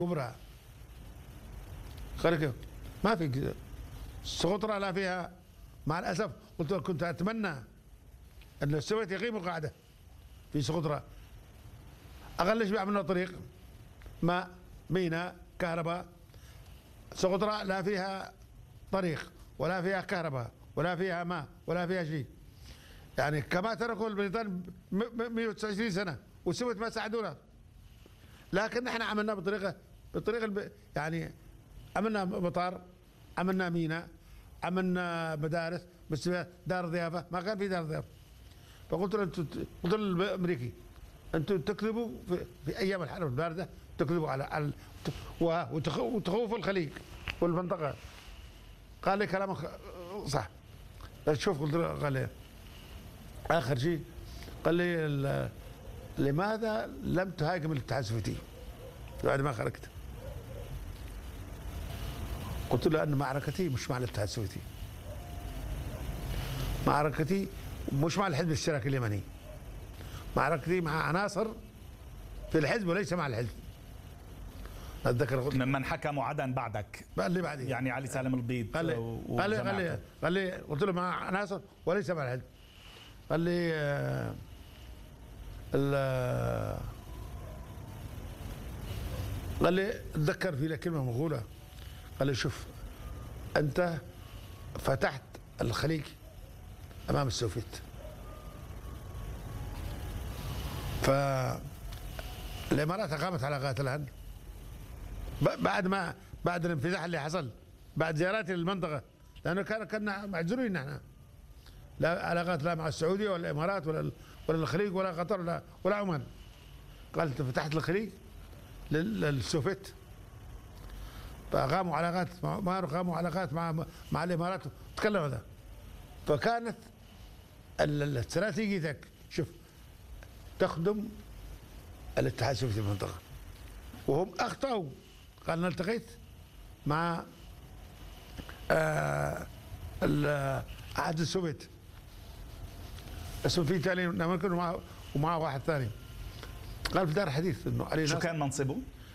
كبرى خارج ما في سقطرى لا فيها. مع الاسف قلت كنت اتمنى ان السويت يقيموا قاعده في سقطرى، اقل شيء عملنا طريق ماء ميناء كهرباء. سقطرى لا فيها طريق ولا فيها كهرباء ولا فيها ماء ولا فيها شيء، يعني كما تركوا البريطان 129 سنه والسويت ما ساعدونا. لكن احنا عملنا بالطريقه يعني عملنا مطار، عملنا ميناء، عملنا مدارس، بس دار ضيافه ما كان في دار ضيافه. فقلت له قلت للامريكي انتم تكذبوا في ايام الحرب البارده، تكذبوا على وتخوفوا الخليج والمنطقه. قال لي كلام صح. شوف قلت له، قال لي اخر شيء قال لي لماذا لم تهاجم الاتحاد السوفيتي بعد ما خرجت؟ قلت له ان معركتي مش مع الاتحاد السوفيتي، معركتي مش مع الحزب الاشتراكي اليمني، معركتي مع عناصر في الحزب وليس مع الحزب. اتذكر ممن حكموا عدن بعدك، قال لي بعدين يعني علي سالم البيض. قال لي قلت له مع عناصر وليس مع الحزب. قال لي قال لي اتذكر في كلمه مقوله، قال لي شوف انت فتحت الخليج امام السوفيت، فالامارات اقامت علاقات الان بعد الانفتاح اللي حصل، بعد زياراتي للمنطقه، لانه كنا معذورين نحن، لا علاقات لا مع السعوديه ولا الامارات ولا الخليج ولا قطر ولا عمان. قال انت فتحت الخليج للسوفيت، فقاموا علاقات قاموا علاقات مع الامارات، تكلم هذا. فكانت استراتيجيتك شوف تخدم الاتحاد السوفيتي في المنطقه، وهم اخطاوا. قال انا التقيت مع عهد السوفيت اسمه في تالي امريكان ومعه واحد ثاني، قال في دار حديث انه علي ناصر. شو كان منصبه؟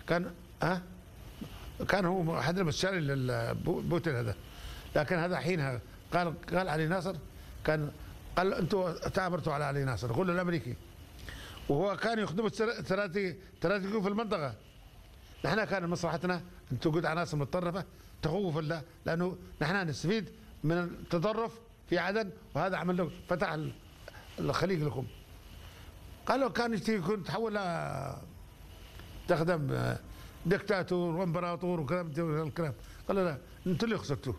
كان هو احد المستشارين للبوتين هذا، لكن هذا حينها قال علي ناصر قال انتم تآمرتوا على علي ناصر، قول له الامريكي، وهو كان يخدم استراتيجي في المنطقه. نحن كان مصلحتنا ان توجد عناصر متطرفه تخوف الله، لانه نحن نستفيد من التطرف في عدن، وهذا عمل له فتح الخليج لكم. قالوا كان يكون تحول تخدم دكتاتور وامبراطور وكلام الكلام. قالوا لا انتم اللي خسرتوه.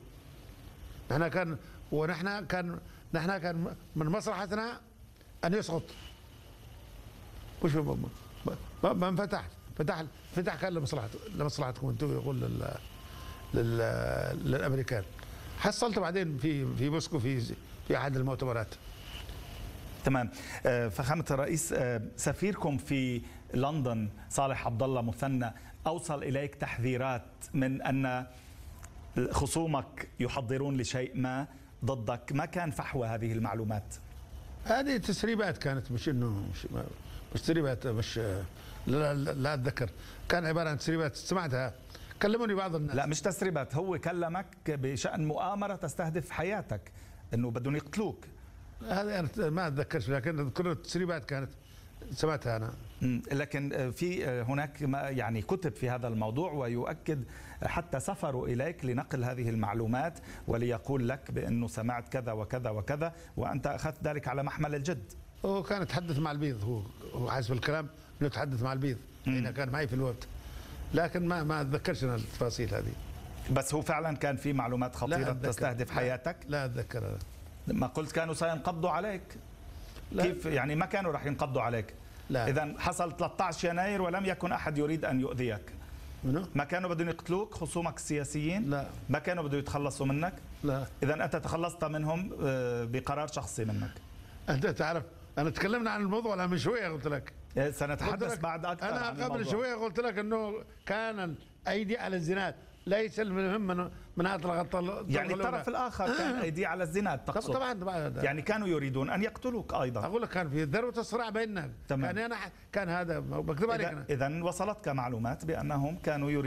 نحن كان من مصلحتنا ان يسقط، مش ما فتح كان لمصلحتكم انتم، يقول للامريكان. حصلت بعدين في موسكو في احد المؤتمرات. تمام. فخامة الرئيس، سفيركم في لندن صالح عبد الله مثنى اوصل اليك تحذيرات من ان خصومك يحضرون لشيء ما ضدك، ما كان فحوى هذه المعلومات؟ هذه تسريبات كانت، مش انه مش تسريبات، مش لا اتذكر، كان عباره عن تسريبات سمعتها، كلموني بعض الناس. لا مش تسريبات، هو كلمك بشأن مؤامرة تستهدف حياتك، انه بدهم يقتلوك. هذا انا ما اتذكرش، لكن كل التسريبات كانت سمعتها انا. لكن في هناك يعني كتب في هذا الموضوع، ويؤكد حتى سفروا اليك لنقل هذه المعلومات وليقول لك بانه سمعت كذا وكذا وكذا، وانت اخذت ذلك على محمل الجد. هو كان يتحدث مع البيض، هو حسب الكلام انه يتحدث مع البيض حين كان معي في الوقت، لكن ما اتذكرش انا التفاصيل هذه. بس هو فعلا كان في معلومات خطيره تستهدف حياتك؟ لا اتذكر هذا. ما قلت كانوا سينقبضوا عليك؟ لا. كيف يعني ما كانوا راح ينقبضوا عليك؟ لا. اذا حصل 13 يناير ولم يكن احد يريد ان يؤذيك. منو؟ ما كانوا بدهم يقتلوك خصومك السياسيين؟ لا. ما كانوا بدهم يتخلصوا منك؟ لا. اذا انت تخلصت منهم بقرار شخصي منك. انت تعرف انا تكلمنا عن الموضوع انا من شويه قلت لك سنتحدث بعد اكثر. انا قبل شويه قلت لك انه كان الايدي على الزناد، ليس المهم من اطلق يعني الطرف الاخر كان ايديه على الزنا تقصد؟ طبعا يعني كانوا يريدون ان يقتلوك ايضا. اقول لك كان في ذروه الصراع بيننا. كان هذا بكذب عليك. اذا وصلتك معلومات بانهم كانوا يريدون